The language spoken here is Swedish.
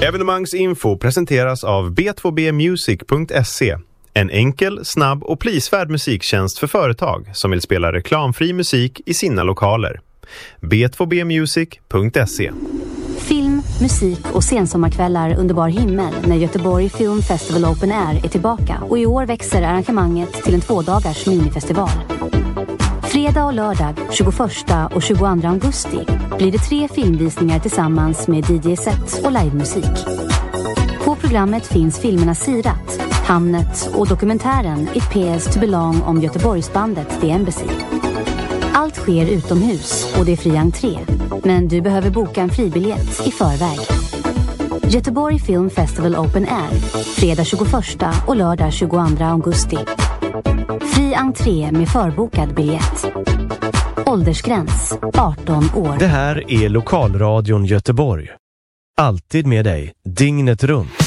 Evenemangsinfo presenteras av b2bmusic.se. En enkel, snabb och prisvärd musiktjänst för företag som vill spela reklamfri musik i sina lokaler. b2bmusic.se. Film, musik och sensommarkvällar under bar himmel när Göteborg Film Festival Open Air är tillbaka, och i år växer arrangemanget till en 2-dagars minifestival. Fredag och lördag 21 och 22 augusti blir det 3 filmvisningar tillsammans med DJ-set och livemusik. På programmet finns filmerna Sirat, Hamnet och dokumentären It Pays to Belong om Göteborgsbandet The Embassy. Allt sker utomhus och det är fri entré, men du behöver boka en fribiljett i förväg. Göteborg Film Festival Open Air, fredag 21 och lördag 22 augusti. Fri entré med förbokad biljett. Åldersgräns 18 år. Det här är Lokalradion Göteborg. Alltid med dig, dygnet runt.